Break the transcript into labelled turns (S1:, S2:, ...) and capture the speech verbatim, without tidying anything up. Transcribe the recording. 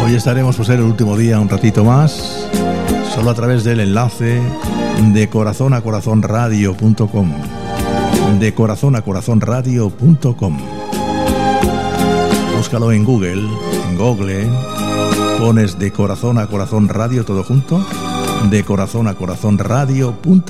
S1: Hoy estaremos por ser el último día un ratito más, solo a través del enlace de corazón a corazón radio punto com, de corazón a corazón radio punto com. Búscalo en Google, en Google, pones de corazón a corazón radio todo junto, de corazón a corazón radio punto com.